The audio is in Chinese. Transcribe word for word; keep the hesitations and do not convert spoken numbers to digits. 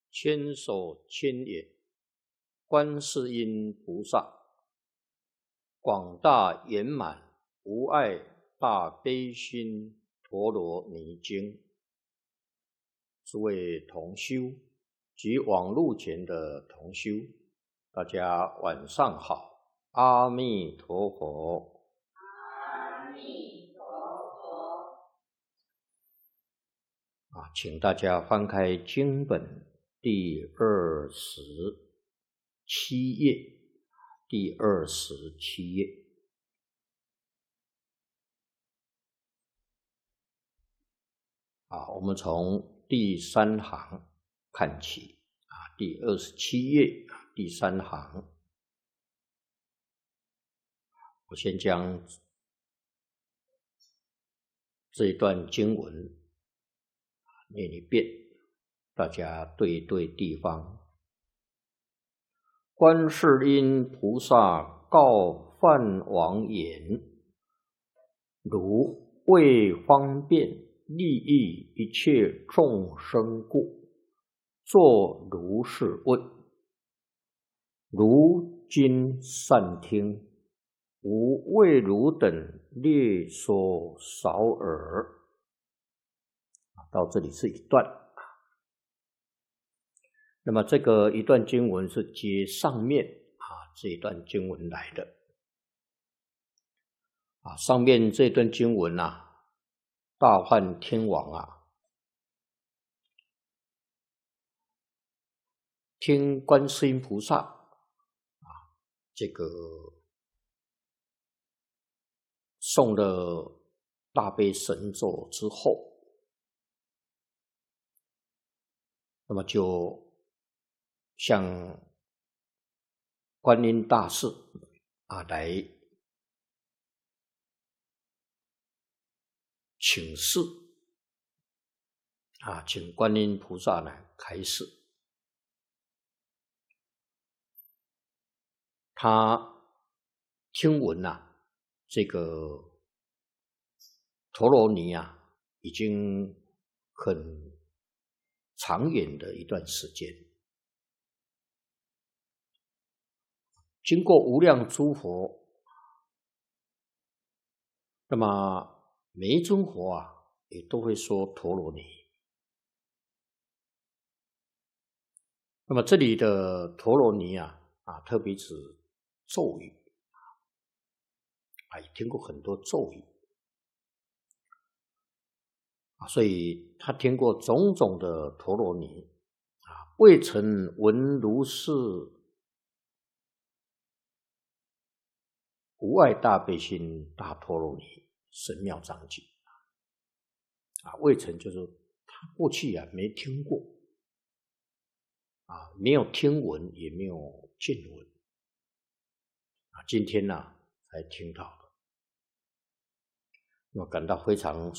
千手千眼，观世音菩萨，广大圆满无碍大悲心陀罗尼经。诸位同修及网络前的同修，大家晚上好，阿弥陀佛。 阿弥陀佛。 啊，请大家翻开经本第二十七页，第二十七页。啊，我们从第三行看起啊，第二十七页第三行，我先将这一段经文念一遍，大家对一对地方。观世音菩萨告梵王言：如为方便利益一切众生故，作如是问。如今善听，吾为汝等略说少耳。到这里是一段。那么这个一段经文是接上面啊这一段经文来的。啊，上面这段经文啊，大梵天王啊，听观世音菩萨啊这个诵了大悲神咒之后，那么就向观音大士啊来请示啊，请观音菩萨呢开示。他听闻啊，这个陀罗尼啊，已经很长远的一段时间，经过无量诸佛，那么每一尊佛啊，也都会说陀罗尼。那么这里的陀罗尼啊，啊，特别指咒语啊，也听过很多咒语啊，所以他听过种种的陀罗尼啊，未曾闻如是无碍大悲心大陀罗尼神妙章经啊，未曾就是他过去啊没听过啊，没有听闻，也没有见闻啊，今天呢、啊、才听到的，我感到非常